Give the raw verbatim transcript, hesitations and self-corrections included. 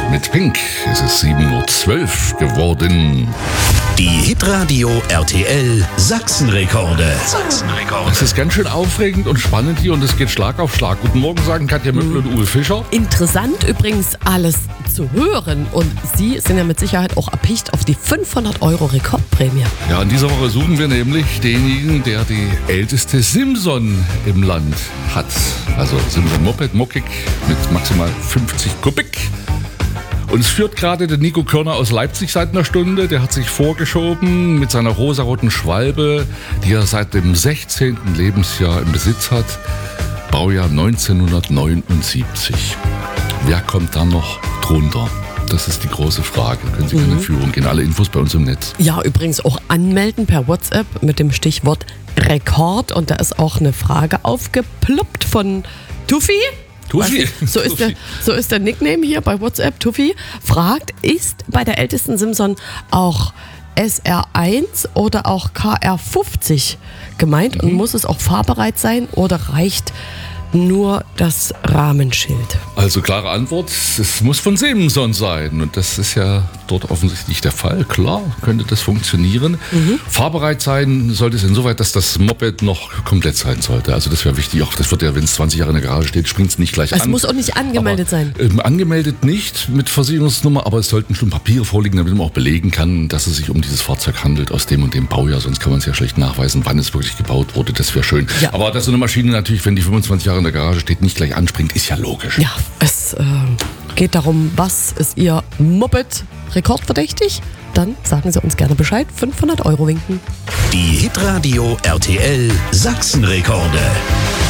mit Pink. Es ist sieben Uhr zwölf geworden. Die Hitradio R T L Sachsenrekorde. Sachsenrekorde. Es ist ganz schön aufregend und spannend hier und es geht Schlag auf Schlag. Guten Morgen, sagen Katja Möppel und Uwe Fischer. Interessant übrigens alles zu hören und Sie sind ja mit Sicherheit auch erpicht auf die fünfhundert Euro Rekordprämie. Ja, in dieser Woche suchen wir nämlich denjenigen, der die älteste Simson im Land hat. Also Simson Moped Mokic mit maximal fünfzig Kubik. Und es führt gerade der Nico Körner aus Leipzig seit einer Stunde. Der hat sich vorgeschoben mit seiner rosaroten Schwalbe, die er seit dem sechzehnten Lebensjahr im Besitz hat. Baujahr neunzehnhundertneunundsiebzig. Wer kommt da noch drunter? Das ist die große Frage. Können Sie gerne in Führung gehen. Alle Infos bei uns im Netz. Ja, übrigens auch anmelden per WhatsApp mit dem Stichwort Rekord. Und da ist auch eine Frage aufgeploppt von Tufi. Tufi. So ist, der, so ist der Nickname hier bei WhatsApp. Tufi fragt, ist bei der ältesten Simson auch S R eins oder auch K R fünfzig gemeint? Mhm. Und muss es auch fahrbereit sein oder reicht nur das Rahmenschild? Also klare Antwort, es muss von Simson sein. Und das ist ja dort offensichtlich der Fall. Klar, könnte das funktionieren. Mhm. Fahrbereit sein sollte es insoweit, dass das Moped noch komplett sein sollte. Also das wäre wichtig. Auch das wird ja, wenn es zwanzig Jahre in der Garage steht, springt es nicht gleich es an. Es muss auch nicht angemeldet aber, sein. Ähm, angemeldet nicht mit Versicherungsnummer, aber es sollten schon Papiere vorliegen, damit man auch belegen kann, dass es sich um dieses Fahrzeug handelt aus dem und dem Baujahr. Sonst kann man es ja schlecht nachweisen, wann es wirklich gebaut wurde. Das wäre schön. Ja. Aber dass so eine Maschine natürlich, wenn die fünfundzwanzig Jahre in der Garage steht, nicht gleich anspringt, ist ja logisch. Ja, es äh, geht darum, was ist Ihr Moped rekordverdächtig? Dann sagen Sie uns gerne Bescheid. fünfhundert Euro winken. Die Hitradio R T L Sachsenrekorde.